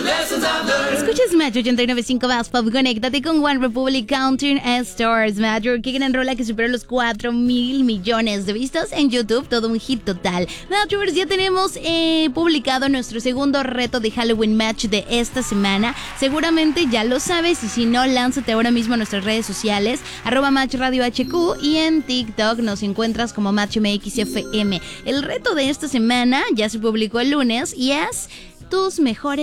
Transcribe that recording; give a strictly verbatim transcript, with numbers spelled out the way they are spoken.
Escuchas Match ochenta y nueve punto cinco más Pop. Conéctate con One Republic Counting Stars. Match, qué gran rola que superó los cuatro mil millones de vistas en YouTube. Todo un hit total. Matchers, ya tenemos eh, publicado nuestro segundo reto de Halloween Match de esta semana. Seguramente ya lo sabes, y si no, lánzate ahora mismo a nuestras redes sociales, arroba Match Radio H Q, y en TikTok nos encuentras como Match M X F M. El reto de esta semana ya se publicó el lunes y es tus mejores